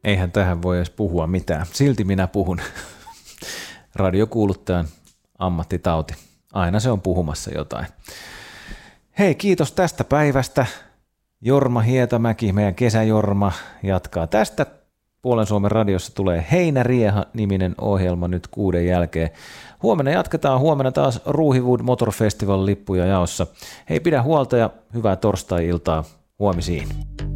Eihän tähän voi edes puhua mitään. Silti minä puhun. Radiokuuluttajan ammattitauti. Aina se on puhumassa jotain. Hei, kiitos tästä päivästä. Jorma Hietamäki, meidän kesäjorma, jatkaa tästä. Puolen Suomen radiossa tulee Heinärieha-niminen ohjelma nyt 6 jälkeen. Huomenna jatketaan, huomenna taas Ruuhiwood Motor Festival lippuja jaossa. Hei, pidä huolta ja hyvää torstai-iltaa. Huomisiin.